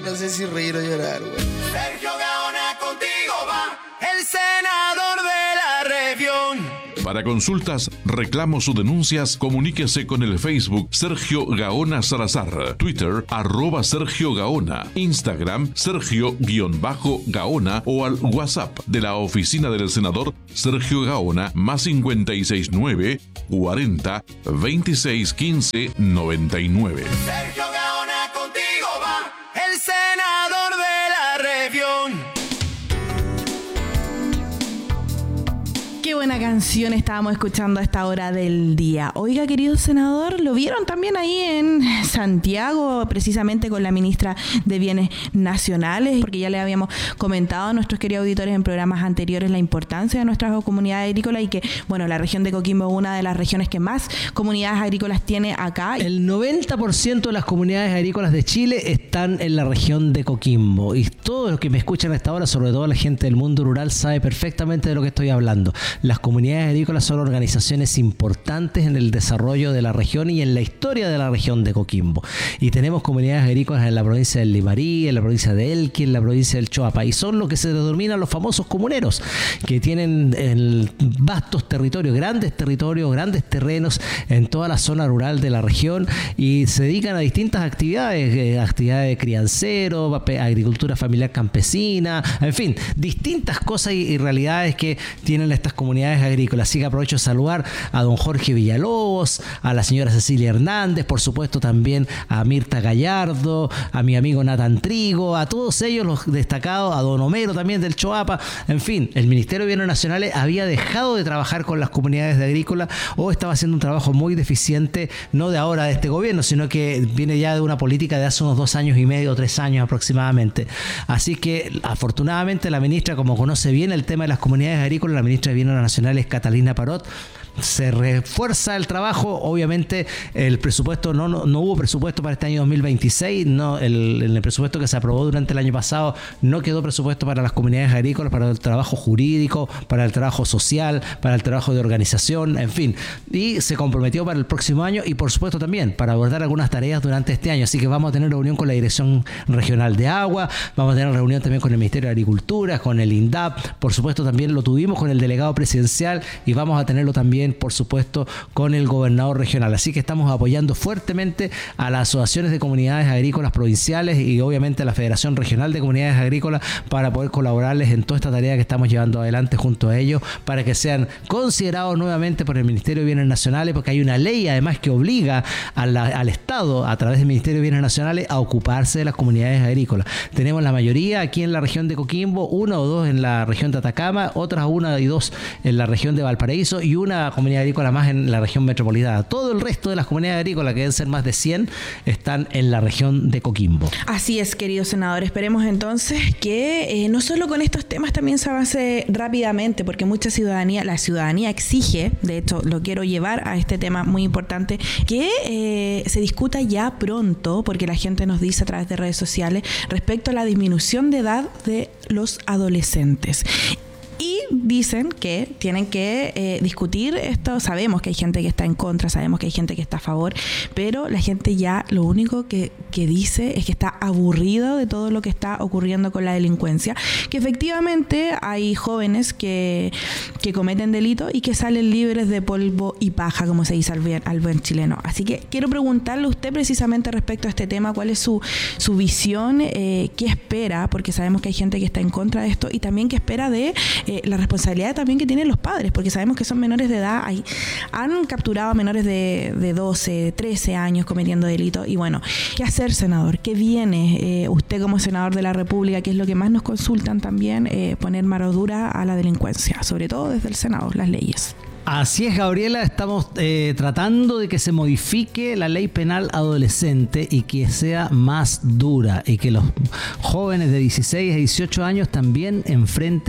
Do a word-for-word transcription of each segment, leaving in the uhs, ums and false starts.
no sé si reír o llorar, güey. Sergio Gaona contigo va, el senador de la región. Para consultas, reclamos o denuncias, comuníquese con el Facebook Sergio Gaona Salazar, Twitter arroba Sergio Gaona, Instagram Sergio-Gaona o al WhatsApp de la oficina del senador Sergio Gaona más cincuenta y seis nueve cuarenta veintiséis quince noventa y nueve. Sergio Gaona contigo va, el senador de la región. Qué buena canción estábamos escuchando a esta hora del día. Oiga, querido senador, ¿lo vieron también ahí en Santiago, precisamente con la ministra de Bienes Nacionales? Porque ya le habíamos comentado a nuestros queridos auditores en programas anteriores la importancia de nuestras comunidades agrícolas y que, bueno, la región de Coquimbo es una de las regiones que más comunidades agrícolas tiene acá. El noventa por ciento de las comunidades agrícolas de Chile están en la región de Coquimbo y todos los que me escuchan a esta hora, sobre todo la gente del mundo rural, sabe perfectamente de lo que estoy hablando. Las comunidades agrícolas son organizaciones importantes en el desarrollo de la región y en la historia de la región de Coquimbo. Y tenemos comunidades agrícolas en la provincia del Limarí, en la provincia de Elqui, en la provincia del Choapa. Y son lo que se denominan los famosos comuneros, que tienen el vastos territorios, grandes territorios, grandes terrenos en toda la zona rural de la región y se dedican a distintas actividades, eh, actividades de criancero, agricultura familiar campesina, en fin, distintas cosas y, y realidades que tienen estas comunidades agrícolas. Así que aprovecho de saludar a don Jorge Villalobos, a la señora Cecilia Hernández, por supuesto también a Mirta Gallardo, a mi amigo Nathan Trigo, a todos ellos los destacados, a don Homero también del Choapa. En fin, el Ministerio de Bienes Nacionales había dejado de trabajar con las comunidades agrícolas o estaba haciendo un trabajo muy deficiente, no de ahora de este gobierno, sino que viene ya de una política de hace unos dos años y medio, tres años aproximadamente. Así que afortunadamente la ministra, como conoce bien el tema de las comunidades agrícolas, la ministra de Bienes Nacionales, Catalina Parot, se refuerza el trabajo. Obviamente el presupuesto no, no, no hubo presupuesto para este año dos mil veintiséis, no, el, el presupuesto que se aprobó durante el año pasado no quedó presupuesto para las comunidades agrícolas, para el trabajo jurídico, para el trabajo social, para el trabajo de organización, en fin, y se comprometió para el próximo año y por supuesto también para abordar algunas tareas durante este año. Así que vamos a tener reunión con la Dirección Regional de Agua, vamos a tener reunión también con el Ministerio de Agricultura, con el INDAP, por supuesto también lo tuvimos con el delegado presidencial y vamos a tenerlo también, por supuesto, con el gobernador regional. Así que estamos apoyando fuertemente a las asociaciones de comunidades agrícolas provinciales y obviamente a la Federación Regional de Comunidades Agrícolas para poder colaborarles en toda esta tarea que estamos llevando adelante junto a ellos para que sean considerados nuevamente por el Ministerio de Bienes Nacionales, porque hay una ley además que obliga a la, al Estado a través del Ministerio de Bienes Nacionales a ocuparse de las comunidades agrícolas. Tenemos la mayoría aquí en la región de Coquimbo, una o dos en la región de Atacama, otras una y dos en la región de Valparaíso y una comunidad agrícola más en la región metropolitana. Todo el resto de las comunidades agrícolas, que deben ser más de cien, están en la región de Coquimbo. Así es, querido senador. Esperemos entonces que eh, no solo con estos temas también se avance rápidamente, porque mucha ciudadanía, la ciudadanía exige, de hecho lo quiero llevar a este tema muy importante, que eh, se discuta ya pronto, porque la gente nos dice a través de redes sociales, respecto a la disminución de edad de los adolescentes. Y dicen que tienen que eh, discutir esto. Sabemos que hay gente que está en contra, sabemos que hay gente que está a favor, pero la gente ya lo único que, que dice es que está aburrido de todo lo que está ocurriendo con la delincuencia, que efectivamente hay jóvenes que, que cometen delitos y que salen libres de polvo y paja, como se dice al buen, al buen chileno. Así que quiero preguntarle a usted precisamente respecto a este tema, cuál es su, su visión, eh, qué espera, porque sabemos que hay gente que está en contra de esto y también qué espera de Eh, la responsabilidad también que tienen los padres, porque sabemos que son menores de edad, hay, han capturado a menores de, de doce, trece años cometiendo delitos. Y bueno, ¿qué hacer, senador? ¿Qué viene? Eh, usted como senador de la República, que es lo que más nos consultan también, eh, poner mano dura a la delincuencia, sobre todo desde el Senado, las leyes. Así es, Gabriela, estamos eh, tratando de que se modifique la ley penal adolescente y que sea más dura y que los jóvenes de dieciséis a dieciocho años también enfrenten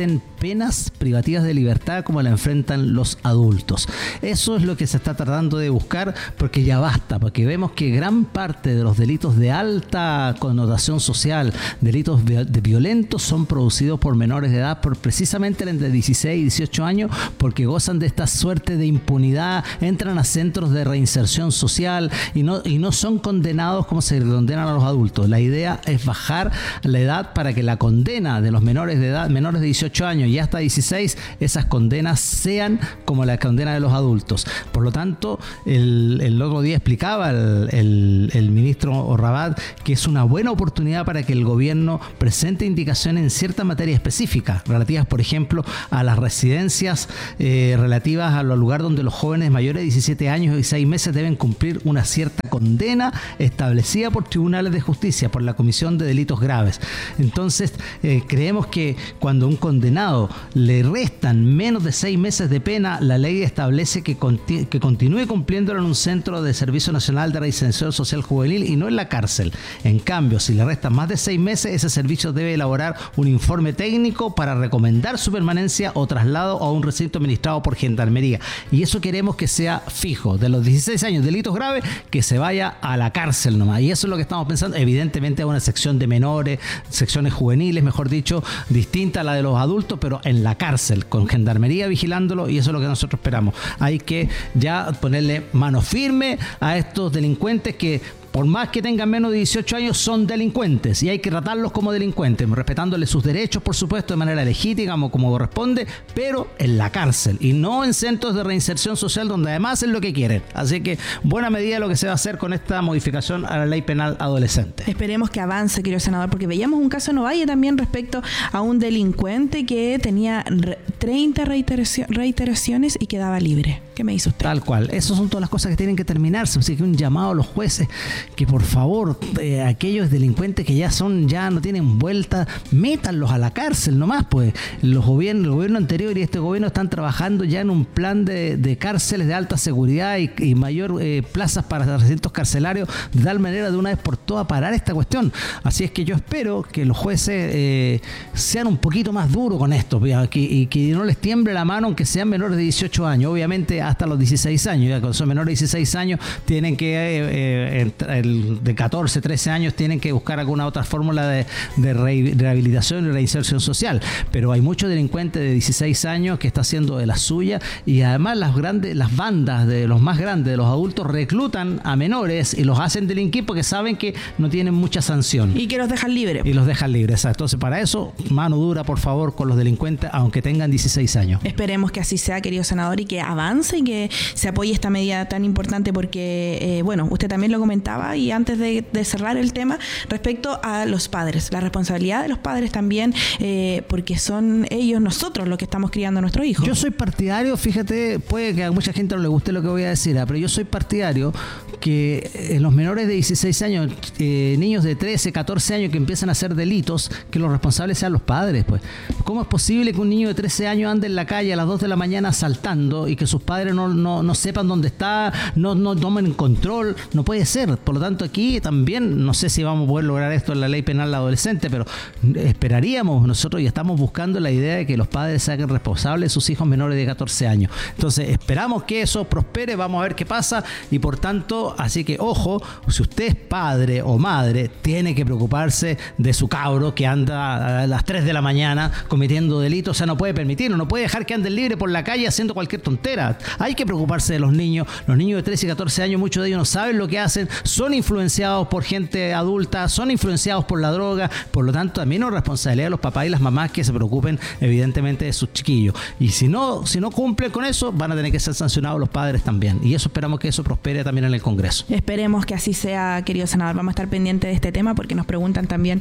penas privativas de libertad como la enfrentan los adultos. Eso es lo que se está tratando de buscar, porque ya basta, porque vemos que gran parte de los delitos de alta connotación social, delitos de violentos, son producidos por menores de edad, por precisamente entre dieciséis y dieciocho años, porque gozan de esta suerte de impunidad, entran a centros de reinserción social y no, y no son condenados como se condenan a los adultos. La idea es bajar la edad para que la condena de los menores de edad, menores de dieciocho años y hasta dieciséis, esas condenas sean como la condena de los adultos. Por lo tanto, el, el otro día explicaba el, el, el ministro Rabat que es una buena oportunidad para que el gobierno presente indicaciones en ciertas materias específicas, relativas, por ejemplo, a las residencias eh, relativas a los lugares donde los jóvenes mayores de diecisiete años y seis meses deben cumplir una cierta condena establecida por tribunales de justicia, por la Comisión de Delitos Graves. Entonces, eh, creemos que cuando a un condenado le restan menos de seis meses de pena, la ley establece que, conti- que continúe cumpliéndolo en un centro de Servicio Nacional de Reinserción Social Juvenil y no en la cárcel. En cambio, si le restan más de seis meses, ese servicio debe elaborar un informe técnico para recomendar su permanencia o traslado a un recinto administrado por Gendarmería. Y eso queremos que sea fijo. De los dieciséis años, delitos graves, que se vaya a la cárcel nomás. Y eso es lo que estamos pensando. Evidentemente hay una sección de menores, secciones juveniles, mejor dicho, distinta a la de los adultos, pero en la cárcel, con Gendarmería vigilándolo, y eso es lo que nosotros esperamos. Hay que ya ponerle mano firme a estos delincuentes que, por más que tengan menos de dieciocho años, son delincuentes y hay que tratarlos como delincuentes, respetándoles sus derechos, por supuesto, de manera legítima, como, como corresponde, pero en la cárcel y no en centros de reinserción social, donde además es lo que quieren. Así que buena medida lo que se va a hacer con esta modificación a la ley penal adolescente. Esperemos que avance, querido senador, porque veíamos un caso en Ovalle también respecto a un delincuente que tenía treinta reiteracio- reiteraciones y quedaba libre. ¿Qué me dice usted? Tal cual. Esas son todas las cosas que tienen que terminarse. Así que un llamado a los jueces que por favor, eh, aquellos delincuentes que ya son, ya no tienen vuelta, métanlos a la cárcel nomás, pues. Los gobiernos, el gobierno anterior y este gobierno están trabajando ya en un plan de, de cárceles de alta seguridad y, y mayor eh, plazas para recintos carcelarios, de tal manera de una vez por todas parar esta cuestión. Así es que yo espero que los jueces eh, sean un poquito más duros con esto, que, y que no les tiemble la mano aunque sean menores de dieciocho años, obviamente hasta los dieciséis años. Ya cuando son menores de dieciséis años tienen que eh, eh, el de catorce, trece años tienen que buscar alguna otra fórmula de, de re, rehabilitación y reinserción social, pero hay muchos delincuentes de dieciséis años que está haciendo de la suya, y además las grandes, las bandas de los más grandes, de los adultos, reclutan a menores y los hacen delinquir porque saben que no tienen mucha sanción. Y que los dejan libres. Y los dejan libres, exacto. Entonces, para eso, mano dura, por favor, con los delincuentes, aunque tengan dieciséis años. Esperemos que así sea, querido senador, y que avance y que se apoye esta medida tan importante porque, eh, bueno, usted también lo comentaba, y antes de, de cerrar el tema, respecto a los padres, la responsabilidad de los padres también, eh, porque son ellos, nosotros, los que estamos criando a nuestros hijos. Yo soy partidario, fíjate, puede que a mucha gente no le guste lo que voy a decir, pero yo soy partidario que en los menores de dieciséis años, eh, niños de trece, catorce años que empiezan a hacer delitos, que los responsables sean los padres, pues. ¿Cómo es posible que un niño de trece años ande en la calle a las dos de la mañana saltando y que sus padres no, no, no sepan dónde está, no, no tomen control? No puede ser. Por lo tanto, aquí también, no sé si vamos a poder lograr esto en la ley penal adolescente, pero esperaríamos nosotros, y estamos buscando la idea de que los padres se hagan responsables de sus hijos menores de catorce años. Entonces, esperamos que eso prospere, vamos a ver qué pasa, y por tanto, así que ojo, si usted es padre o madre, tiene que preocuparse de su cabro que anda a las tres de la mañana cometiendo delitos. O sea, no puede permitirlo, no puede dejar que anden libre por la calle haciendo cualquier tontera. Hay que preocuparse de los niños. Los niños de trece y catorce años, muchos de ellos no saben lo que hacen, son influenciados por gente adulta, son influenciados por la droga. Por lo tanto, también es responsabilidad de los papás y las mamás que se preocupen evidentemente de sus chiquillos. Y si no, si no cumplen con eso, van a tener que ser sancionados los padres también. Y eso, esperamos que eso prospere también en el Congreso. Esperemos que así sea, querido senador. Vamos a estar pendientes de este tema porque nos preguntan también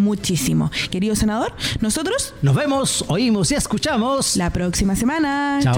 muchísimo. Querido senador, nosotros nos vemos, oímos y escuchamos la próxima semana. Chao.